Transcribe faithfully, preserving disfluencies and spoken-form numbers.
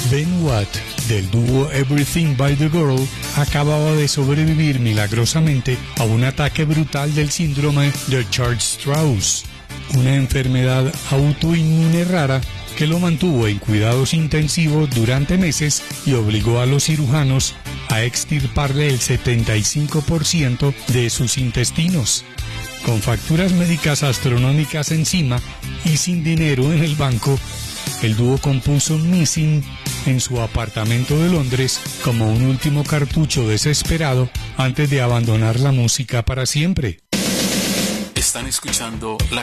Ben Watt, del dúo Everything by the Girl, acababa de sobrevivir milagrosamente a un ataque brutal del síndrome de Church-Strauss, una enfermedad autoinmune rara que lo mantuvo en cuidados intensivos durante meses y obligó a los cirujanos a extirparle el setenta y cinco por ciento de sus intestinos. Con facturas médicas astronómicas encima y sin dinero en el banco, el dúo compuso Missing en su apartamento de Londres como un último cartucho desesperado antes de abandonar la música para siempre. Están escuchando la